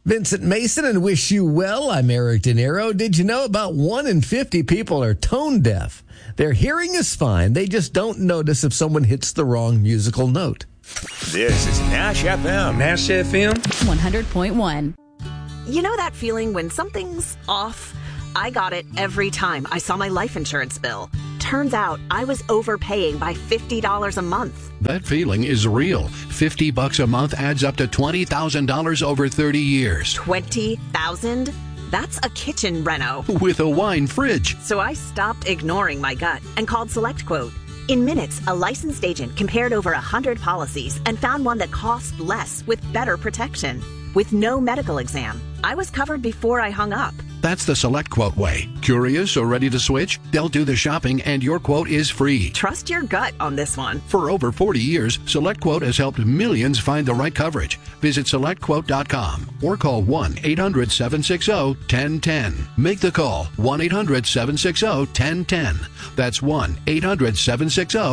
Vincent Mason and wish you well. I'm Eric De Niro. Did you know about 1 in 50 people are tone deaf? Their hearing is fine. They just don't notice if someone hits the wrong musical note. This is Nash FM. Nash FM 100.1. You know that feeling when something's off? I got it every time I saw my life insurance bill. Turns out I was overpaying by $50 a month. That feeling is real. $50 a month adds up to $20,000 over 30 years. $20,000? That's a kitchen reno. With a wine fridge. So I stopped ignoring my gut and called SelectQuote. In minutes, a licensed agent compared over 100 policies and found one that cost less with better protection. With no medical exam, I was covered before I hung up. That's the SelectQuote way. Curious or ready to switch? They'll do the shopping and your quote is free. Trust your gut on this one. For over 40 years, SelectQuote has helped millions find the right coverage. Visit SelectQuote.com or call 1-800-760-1010. Make the call, 1-800-760-1010. That's 1-800-760-1010.